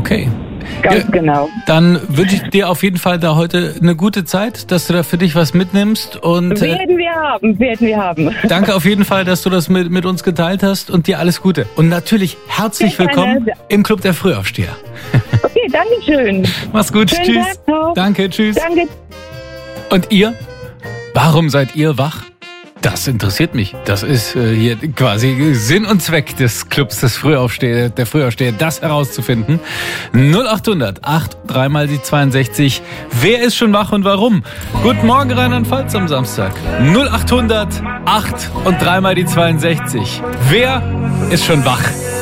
Okay. Ganz genau. Dann wünsche ich dir auf jeden Fall da heute eine gute Zeit, dass du da für dich was mitnimmst. Und Werden wir haben. danke auf jeden Fall, dass du das mit uns geteilt hast und dir alles Gute. Und natürlich herzlich Sehr willkommen gerne. im Club der Frühaufsteher. Okay, danke schön. Mach's gut, Schönen tschüss. Tag noch. Danke, tschüss. Danke. Und ihr? Warum seid ihr wach? Das interessiert mich. Das ist hier quasi Sinn und Zweck des Clubs der Frühaufsteher, das herauszufinden. 0800 8 3 mal die 62. Wer ist schon wach und warum? Guten Morgen, Rheinland-Pfalz am Samstag. 0800 8 und 3 mal die 62. Wer ist schon wach?